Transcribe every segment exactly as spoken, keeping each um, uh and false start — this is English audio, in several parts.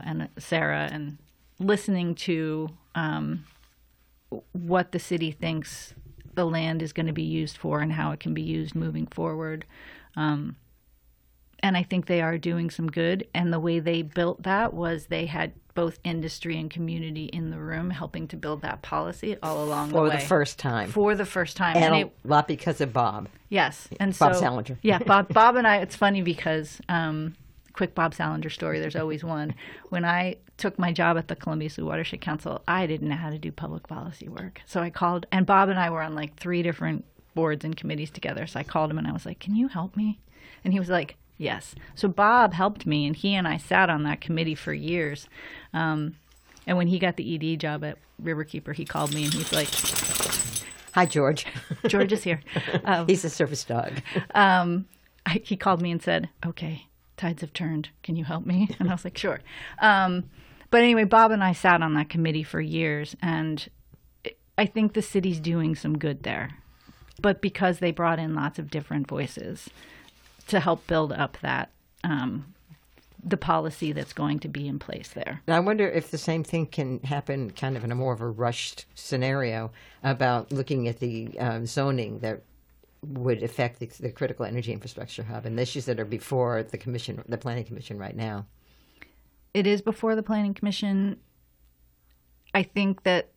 and Sarah and listening to um, what the city thinks the land is going to be used for and how it can be used moving forward. Um, and I think they are doing some good. And the way they built that was they had both industry and community in the room helping to build that policy all along the way. For the first time. For the first time. And, and a it, lot because of Bob. Yes. And Bob so, Salinger. Yeah, Bob, Bob and I, it's funny because, um, quick Bob Salinger story, there's always one. When I took my job at the Columbia Sioux Watershed Council, I didn't know how to do public policy work. So I called, and Bob and I were on like three different boards and committees together. So I called him and I was like, can you help me? And he was like, yes. So Bob helped me, and he and I sat on that committee for years. Um, and when he got the E D job at Riverkeeper, he called me and he's like, hi, George. George is here. Um, He's a service dog. Um, I, he called me and said, okay, tides have turned. Can you help me? And I was like, sure. Um, but anyway, Bob and I sat on that committee for years, and I think the city's doing some good there. But because they brought in lots of different voices to help build up that, um, the policy that's going to be in place there. I wonder if the same thing can happen kind of in a more of a rushed scenario about looking at the uh, zoning that would affect the, the critical energy infrastructure hub and the issues that are before the commission, the planning commission right now. It is before the planning commission. I think that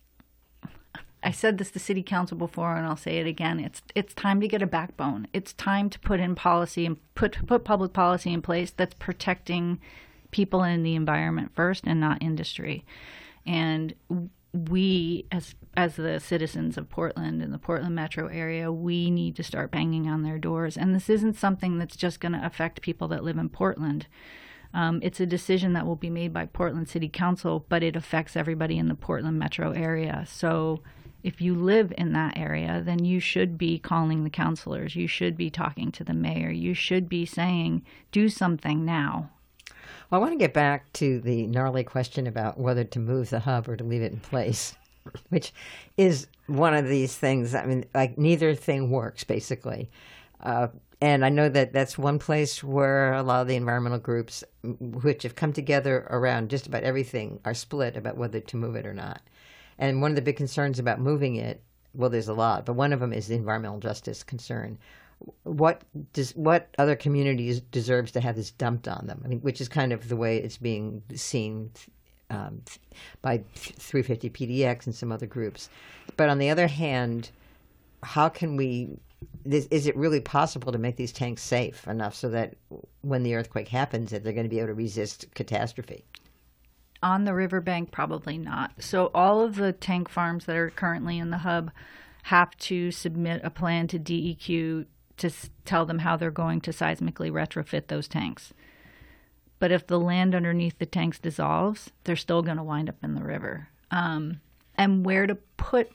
I said this to city council before, and I'll say it again. It's it's time to get a backbone. It's time to put in policy and put put public policy in place that's protecting people and the environment first, and not industry. And we, as as the citizens of Portland and the Portland metro area, we need to start banging on their doors. And this isn't something that's just going to affect people that live in Portland. Um, it's a decision that will be made by Portland City Council, but it affects everybody in the Portland metro area. So if you live in that area, then you should be calling the councilors. You should be talking to the mayor. You should be saying, do something now. Well, I want to get back to the gnarly question about whether to move the hub or to leave it in place, which is one of these things. I mean, like neither thing works, basically. Uh, and I know that that's one place where a lot of the environmental groups, which have come together around just about everything, are split about whether to move it or not. And one of the big concerns about moving it, well, there's a lot, but one of them is the environmental justice concern. What does what other communities deserves to have this dumped on them? I mean, which is kind of the way it's being seen um, by three fifty P D X and some other groups. But on the other hand, how can we? Is, is it really possible to make these tanks safe enough so that when the earthquake happens, that they're going to be able to resist catastrophe? On the riverbank, probably not. So all of the tank farms that are currently in the hub have to submit a plan to D E Q to s- tell them how they're going to seismically retrofit those tanks. But if the land underneath the tanks dissolves, they're still going to wind up in the river. Um, and where to put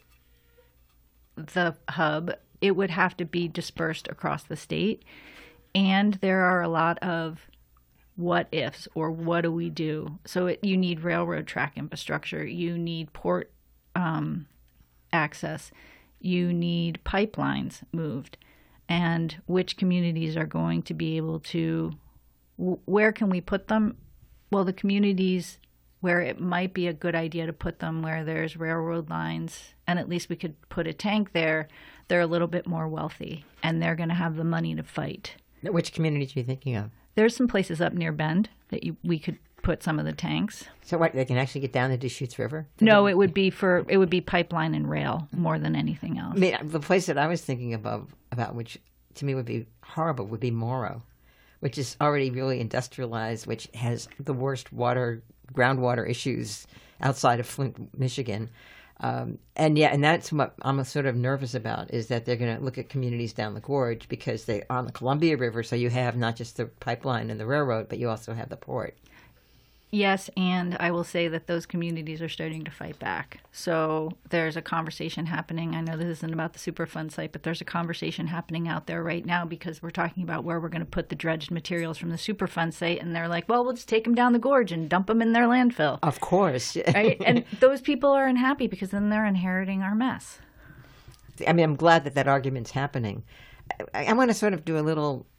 the hub, it would have to be dispersed across the state. And there are a lot of what ifs, or what do we do? So it, you need railroad track infrastructure, you need port um, access, you need pipelines moved, and which communities are going to be able to, where can we put them? Well, the communities where it might be a good idea to put them where there's railroad lines, and at least we could put a tank there, they're a little bit more wealthy, and they're going to have the money to fight. Which communities are you thinking of? There's some places up near Bend that you, we could put some of the tanks. So what, they can actually get down the Deschutes River? No, it would be for it would be pipeline and rail more than anything else. I mean, the place that I was thinking about, about which to me would be horrible, would be Morrow, which is already really industrialized, which has the worst water, groundwater issues outside of Flint, Michigan. Um, and yeah, and that's what I'm sort of nervous about, is that they're going to look at communities down the gorge because they are on the Columbia River. So you have not just the pipeline and the railroad, but you also have the port. Yes, and I will say that those communities are starting to fight back. So there's a conversation happening. I know this isn't about the Superfund site, but there's a conversation happening out there right now because we're talking about where we're going to put the dredged materials from the Superfund site. And they're like, well, we'll just take them down the gorge and dump them in their landfill. Of course. Right? And those people are unhappy because then they're inheriting our mess. I mean, I'm glad that that argument's happening. I, I want to sort of do a little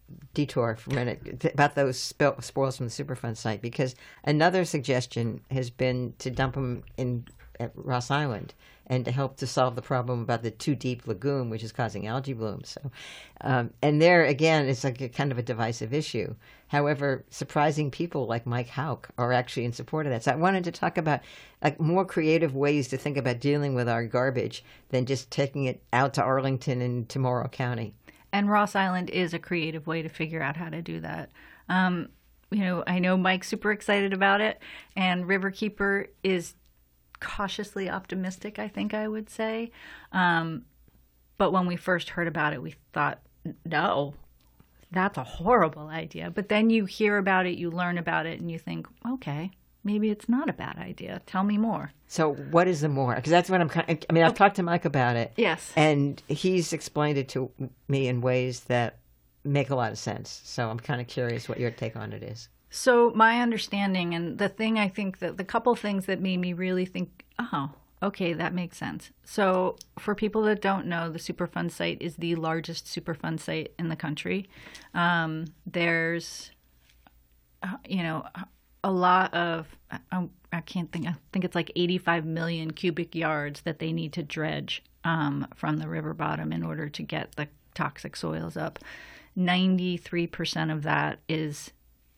detour for a minute th- about those spo- spoils from the Superfund site, because another suggestion has been to dump them in at Ross Island and to help to solve the problem about the too deep lagoon, which is causing algae blooms. So, um, and there again, it's like a kind of a divisive issue. However, surprising people like Mike Hauk are actually in support of that. So I wanted to talk about like more creative ways to think about dealing with our garbage than just taking it out to Arlington and to Morrow County. And Ross Island is a creative way to figure out how to do that. Um, you know, I know Mike's super excited about it, and Riverkeeper is cautiously optimistic, I think I would say. Um, but when we first heard about it, we thought, no, that's a horrible idea. But then you hear about it, you learn about it, and you think, okay, maybe it's not a bad idea. Tell me more. So what is the more? Because that's what I'm kind of, I mean, I've okay. talked to Mike about it. Yes. And he's explained it to me in ways that make a lot of sense. So I'm kind of curious what your take on it is. So my understanding, and the thing I think that the couple things that made me really think, oh, okay, that makes sense. So for people that don't know, the Superfund site is the largest Superfund site in the country. Um, there's, uh, you know, a lot of, I, I can't think, I think it's like eighty-five million cubic yards that they need to dredge um, from the river bottom in order to get the toxic soils up. ninety-three percent of that is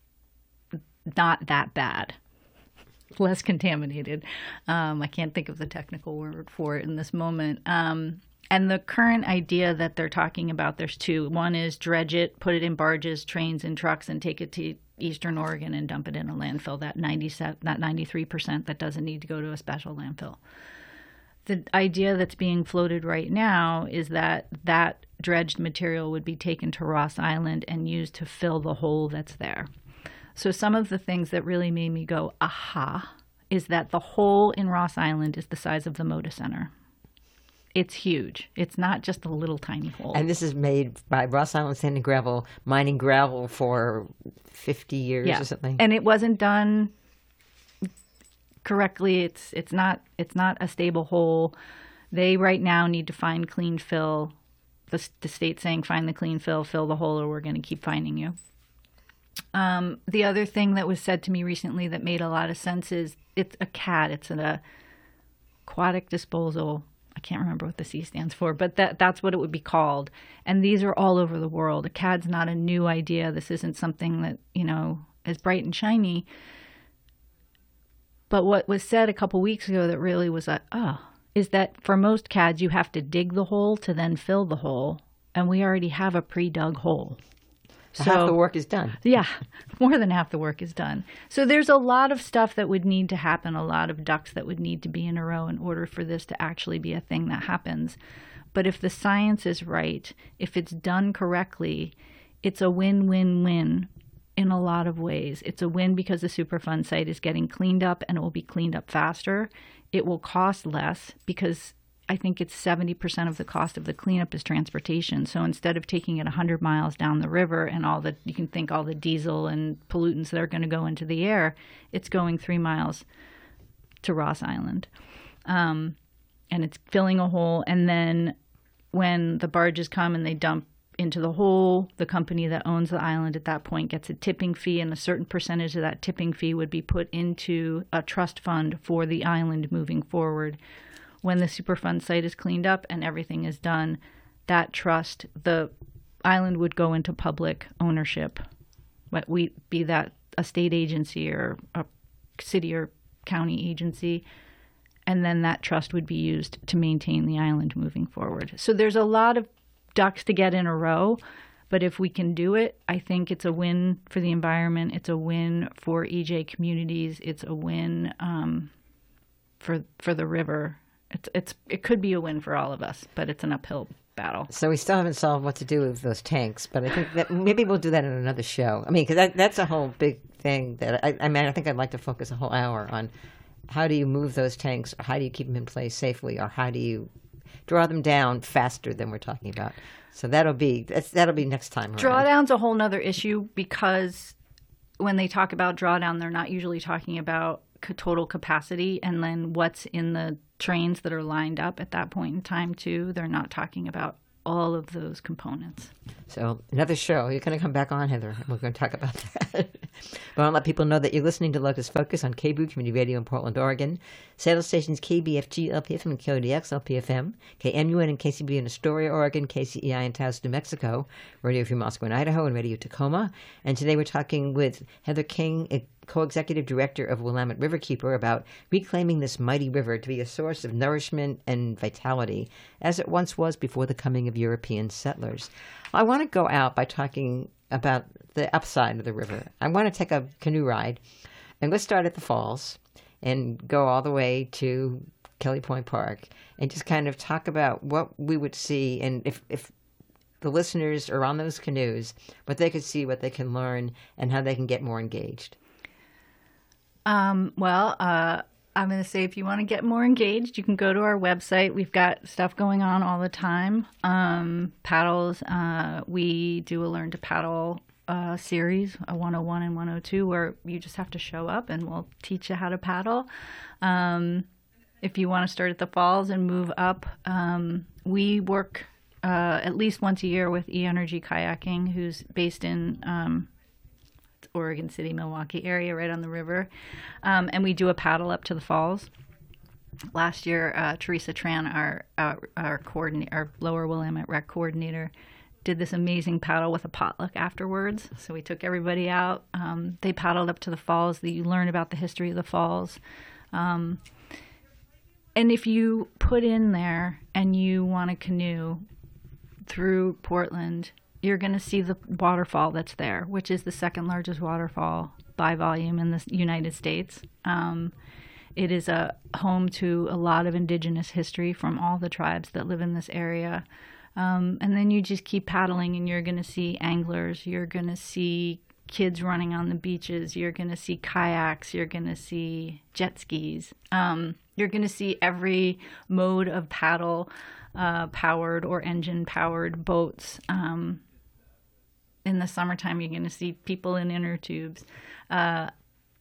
not that bad, less contaminated. Um, I can't think of the technical word for it in this moment. Um, and the current idea that they're talking about, there's two. One is dredge it, put it in barges, trains, and trucks, and take it to Eastern Oregon and dump it in a landfill. That ninety-seven, that ninety-three percent that doesn't need to go to a special landfill. The idea that's being floated right now is that that dredged material would be taken to Ross Island and used to fill the hole that's there. So some of the things that really made me go, aha, is that the hole in Ross Island is the size of the Moda Center. It's huge. It's not just a little tiny hole. And this is made by Ross Island Sand and Gravel, mining gravel for fifty years yeah. or something. And it wasn't done correctly. It's it's not it's not a stable hole. They right now need to find clean fill. The, the state's saying find the clean fill, fill the hole, or we're going to keep finding you. Um, the other thing that was said to me recently that made a lot of sense is it's a C A D. It's an uh, aquatic disposal. I can't remember what the C stands for, but that that's what it would be called. And these are all over the world. A C A D's not a new idea. This isn't something that, you know, is bright and shiny. But what was said a couple weeks ago that really was like, oh, is that for most C A Ds, you have to dig the hole to then fill the hole. And we already have a pre-dug hole. So, half the work is done. Yeah, more than half the work is done. So there's a lot of stuff that would need to happen, a lot of ducks that would need to be in a row in order for this to actually be a thing that happens. But if the science is right, if it's done correctly, it's a win-win-win in a lot of ways. It's a win because the Superfund site is getting cleaned up and it will be cleaned up faster. It will cost less because I think it's seventy percent of the cost of the cleanup is transportation. So instead of taking it one hundred miles down the river and all the, you can think all the diesel and pollutants that are going to go into the air, it's going three miles to Ross Island. Um, and it's filling a hole. And then when the barges come and they dump into the hole, the company that owns the island at that point gets a tipping fee, and a certain percentage of that tipping fee would be put into a trust fund for the island moving forward. When the Superfund site is cleaned up and everything is done, that trust, the island would go into public ownership. But we be that a state agency or a city or county agency, and then that trust would be used to maintain the island moving forward. So there's a lot of ducks to get in a row, but if we can do it, I think it's a win for the environment. It's a win for E J communities. It's a win um, for for the river. It's it's it could be a win for all of us, but it's an uphill battle. So we still haven't solved what to do with those tanks, but I think that maybe we'll do that in another show. I mean, because that, that's a whole big thing that I, I mean, I think I'd like to focus a whole hour on how do you move those tanks, or how do you keep them in place safely, or how do you draw them down faster than we're talking about. So that'll be that's, that'll be next time. Drawdown's a whole nother issue because when they talk about drawdown, they're not usually talking about total capacity and then what's in the trains that are lined up at that point in time too. They're not talking about all of those components. So another show. You're going to come back on, Heather. We're going to talk about that. But I want to let people know that you're listening to Locust Focus on K B O O Community Radio in Portland, Oregon. Satellite stations K B F G L P F M and K O D X L P F M, K M U N and K C B in Astoria, Oregon, K C E I in Taos, New Mexico, Radio Free Moscow in Idaho, and Radio Tacoma. And today we're talking with Heather King, co-executive director of Willamette Riverkeeper, about reclaiming this mighty river to be a source of nourishment and vitality, as it once was before the coming of European settlers. I want to go out by talking about the upside of the river. I want to take a canoe ride, and let's start at the falls and go all the way to Kelly Point Park and just kind of talk about what we would see, and if, if the listeners are on those canoes, what they could see, what they can learn, and how they can get more engaged. Um, well, uh, I'm going to say if you want to get more engaged, you can go to our website. We've got stuff going on all the time. Um, paddles, uh, we do a Learn to Paddle uh, series, a one oh one and one oh two, where you just have to show up and we'll teach you how to paddle. Um, if you want to start at the falls and move up, um, we work uh, at least once a year with E-Energy Kayaking, who's based in um, Oregon City, Milwaukee area, right on the river. Um, and we do a paddle up to the falls. Last year, uh, Teresa Tran, our, our, our, coordinator, our Lower Willamette Rec coordinator, did this amazing paddle with a potluck afterwards. So we took everybody out. Um, they paddled up to the falls. You learn about the history of the falls. Um, and if you put in there and you want to canoe through Portland, you're going to see the waterfall that's there, which is the second largest waterfall by volume in the United States. Um, it is a home to a lot of indigenous history from all the tribes that live in this area. Um, and then you just keep paddling and you're going to see anglers, you're going to see kids running on the beaches, you're going to see kayaks, you're going to see jet skis. Um, you're going to see every mode of paddle uh, powered or engine powered boats. Um, In the summertime, you're going to see people in inner tubes. Uh,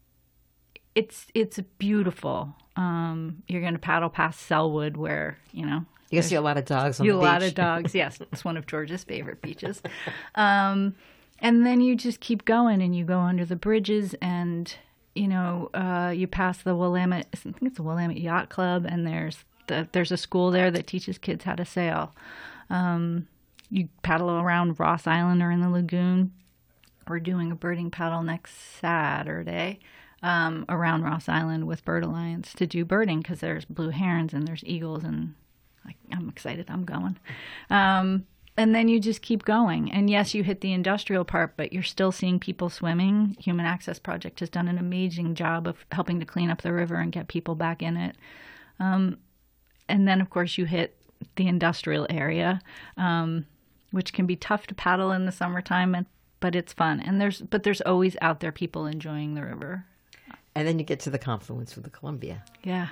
it's it's beautiful. Um, you're going to paddle past Selwood, where you know you can see a lot of dogs on the a beach. lot of dogs. Yes, it's one of Georgia's favorite beaches. Um, and then you just keep going, and you go under the bridges, and you know uh, you pass the Willamette. I think it's the Willamette Yacht Club, and there's the, there's a school there that teaches kids how to sail. Um, You paddle around Ross Island or in the lagoon. We're doing a birding paddle next Saturday um, around Ross Island with Bird Alliance to do birding because there's blue herons and there's eagles, and like, I'm excited. I'm going. Um, and then you just keep going. And yes, you hit the industrial part, but you're still seeing people swimming. Human Access Project has done an amazing job of helping to clean up the river and get people back in it. Um, and then, of course, you hit the industrial area. Um, which can be tough to paddle in the summertime, and, but it's fun. And there's, but there's always out there people enjoying the river. And then you get to the confluence with the Columbia. Yeah.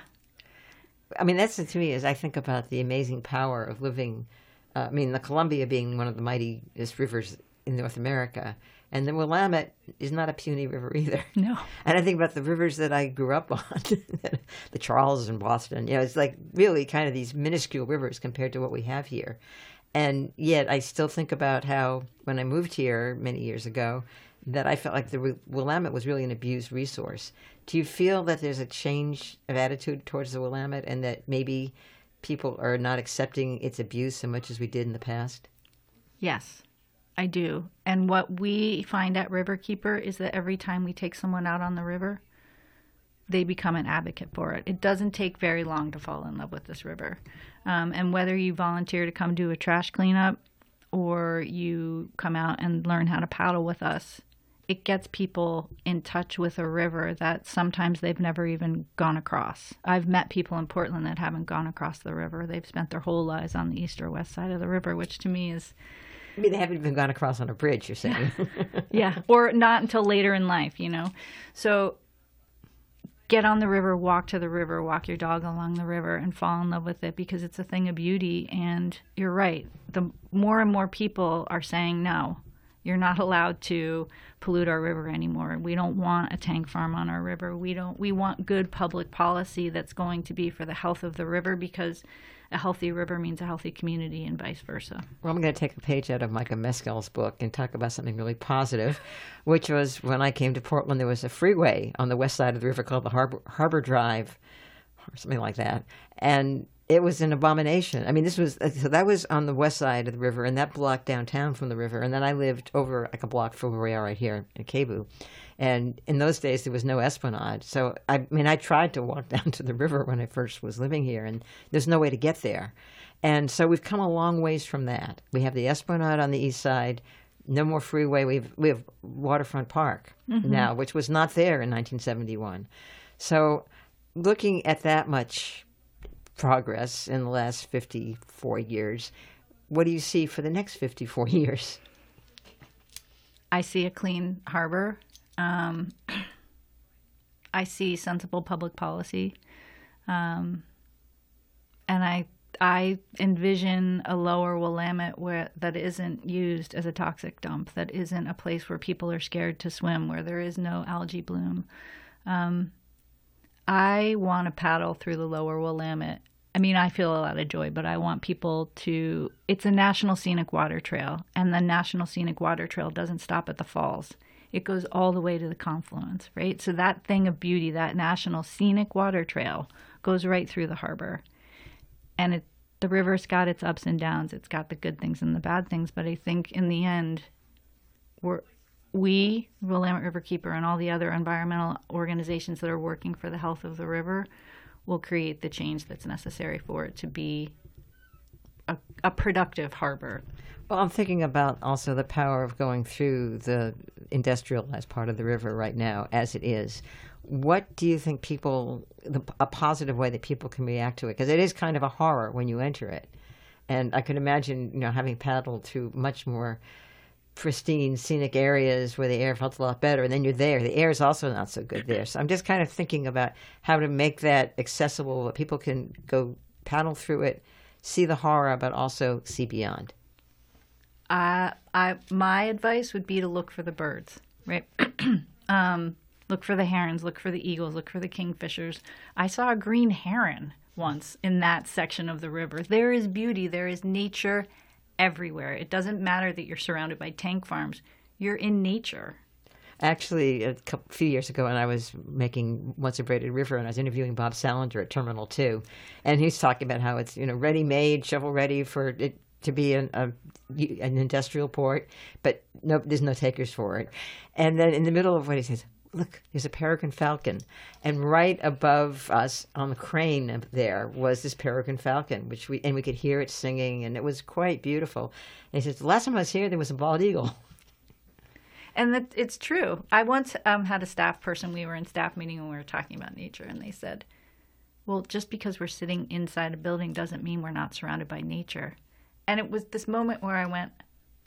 I mean, that's to me, as I think about the amazing power of living, uh, I mean, the Columbia being one of the mightiest rivers in North America, and the Willamette is not a puny river either. No. And I think about the rivers that I grew up on, the Charles and Boston. You know, it's like really kind of these minuscule rivers compared to what we have here. And yet I still think about how when I moved here many years ago, that I felt like the Willamette was really an abused resource. Do you feel that there's a change of attitude towards the Willamette and that maybe people are not accepting its abuse so much as we did in the past? Yes, I do. And what we find at Riverkeeper is that every time we take someone out on the river, they become an advocate for it. It doesn't take very long to fall in love with this river. Um, and whether you volunteer to come do a trash cleanup or you come out and learn how to paddle with us, it gets people in touch with a river that sometimes they've never even gone across. I've met people in Portland that haven't gone across the river. They've spent their whole lives on the east or west side of the river, which to me is... I mean, they haven't even gone across on a bridge, you're saying. Yeah, or not until later in life, you know. So... get on the river, walk to the river, walk your dog along the river and fall in love with it because it's a thing of beauty. And you're right. The more and more people are saying, no, You're not allowed to pollute our river anymore. We don't want a tank farm on our river. We don't. We want good public policy that's going to be for the health of the river, because a healthy river means a healthy community and vice versa. Well, I'm going to take a page out of Micah Mescal's book and talk about something really positive, which was when I came to Portland, there was a freeway on the west side of the river called the Harbor, Harbor Drive, or something like that. And it was an abomination. I mean, this was, so that was on the west side of the river, and that blocked downtown from the river. And then I lived over like a block from where we are right here in Cebu. And in those days, there was no Esplanade. So, I mean, I tried to walk down to the river when I first was living here, and there's no way to get there. And so we've come a long ways from that. We have the Esplanade on the east side, no more freeway. We've, we have Waterfront Park mm-hmm. now, which was not there in nineteen seventy-one. So looking at that much progress in the last fifty-four years, what do you see for the next fifty-four years? I see a clean harbor. Um, I see sensible public policy. Um, and I I envision a lower Willamette where that isn't used as a toxic dump, that isn't a place where people are scared to swim, where there is no algae bloom. Um, I want to paddle through the lower Willamette. I mean, I feel a lot of joy, but I want people to... It's a National Scenic Water Trail, and the National Scenic Water Trail doesn't stop at the falls. It goes all the way to the confluence, right? So that thing of beauty, that National Scenic Water Trail, goes right through the harbor. And it, the river's got its ups and downs. It's got the good things and the bad things. But I think in the end, we're, we, Willamette Riverkeeper, and all the other environmental organizations that are working for the health of the river will create the change that's necessary for it to be a, a productive harbor. Well, I'm thinking about also the power of going through the industrialized part of the river right now as it is. What do you think people, the, a positive way that people can react to it? Because it is kind of a horror when you enter it. And I could imagine, you know, having paddled through much more pristine scenic areas where the air felt a lot better, and then you're there. The air is also not so good there. So I'm just kind of thinking about how to make that accessible, that people can go paddle through it, see the horror, but also see beyond. Uh, I my advice would be to look for the birds, right? um, look for the herons, look for the eagles, look for the kingfishers. I saw a green heron once in that section of the river. There is beauty, there is nature everywhere. It doesn't matter that you're surrounded by tank farms. You're in nature. Actually, a couple, few years ago, when I was making Once a Braided River, and I was interviewing Bob Salinger at Terminal two, and he's talking about how it's, you know, ready-made, shovel-ready for it to be an, a, an industrial port, but no, there's no takers for it. And then in the middle of what he says, look, there's a peregrine falcon. And right above us on the crane there was this peregrine falcon, which we, and we could hear it singing, and it was quite beautiful. And he says, the last time I was here, there was a bald eagle. And that, it's true. I once um, had a staff person, we were in staff meeting and we were talking about nature, and they said, well, just because we're sitting inside a building doesn't mean we're not surrounded by nature. And it was this moment where I went,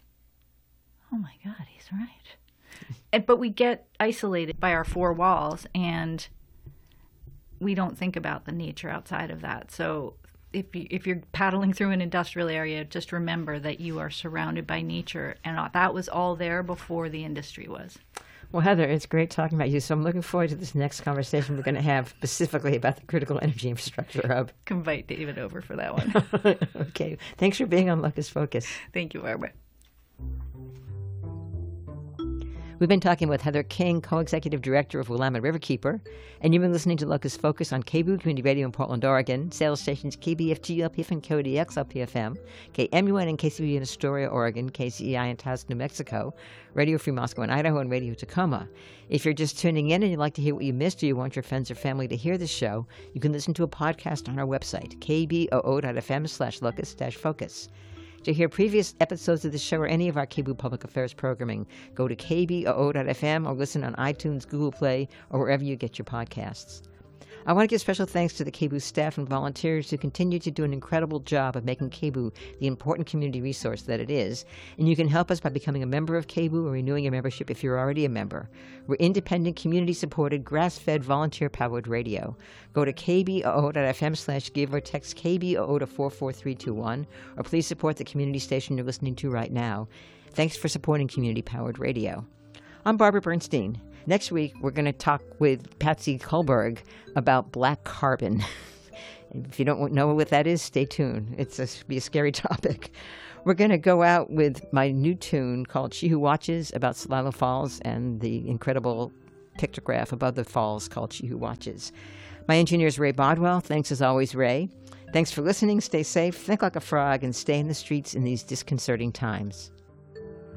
oh my God, he's right. And, but we get isolated by our four walls, and we don't think about the nature outside of that. So if, you, if you're paddling through an industrial area, just remember that you are surrounded by nature, and that was all there before the industry was. Well, Heather, it's great talking about you. So I'm looking forward to this next conversation we're going to have specifically about the Critical Energy Infrastructure Hub. Invite David over for that one. Okay. Thanks for being on Locus Focus. Thank you, Barbara. We've been talking with Heather King, Co-Executive Director of Willamette Riverkeeper, and you've been listening to Locus Focus on K B U Community Radio in Portland, Oregon, sales stations K B F G L P F and K O D X L P F M, K M U N and K C B in Astoria, Oregon, K C E I in Taos, New Mexico, Radio Free Moscow in Idaho, and Radio Tacoma. If you're just tuning in and you'd like to hear what you missed, or you want your friends or family to hear this show, you can listen to a podcast on our website, k b o o dot f m slash locus dash focus. To hear previous episodes of the show or any of our K B U Public Affairs programming, go to k b o o dot f m or listen on iTunes, Google Play, or wherever you get your podcasts. I want to give special thanks to the K B U staff and volunteers who continue to do an incredible job of making K B U the important community resource that it is. And you can help us by becoming a member of K B U or renewing your membership if you're already a member. We're independent, community-supported, grass-fed, volunteer-powered radio. Go to k b o o dot f m slash give or text K B O O to four four three two one, or please support the community station you're listening to right now. Thanks for supporting community-powered radio. I'm Barbara Bernstein. Next week, we're going to talk with Patsy Kohlberg about black carbon. If you don't know what that is, stay tuned. It's a, be a scary topic. We're going to go out with my new tune called She Who Watches about Celilo Falls and the incredible pictograph above the falls called She Who Watches. My engineer is Ray Bodwell. Thanks as always, Ray. Thanks for listening. Stay safe, think like a frog, and stay in the streets in these disconcerting times.